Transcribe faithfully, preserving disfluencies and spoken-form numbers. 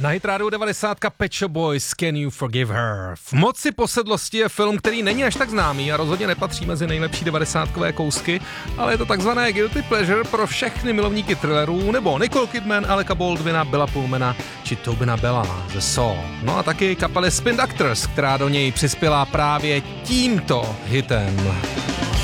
Na Hit Radio devadesát Pet Shop Boys, Can You Forgive Her? V moci posedlosti je film, který není až tak známý a rozhodně nepatří mezi nejlepší devadesátkové kousky, ale je to takzvané guilty pleasure pro všechny milovníky thrillerů, nebo Nicole Kidman, Aleka Baldwina, Billa Pullmana či Tobina Bella ze Saw. No a taky kapely Spin Doctors, která do něj přispěla právě tímto hitem.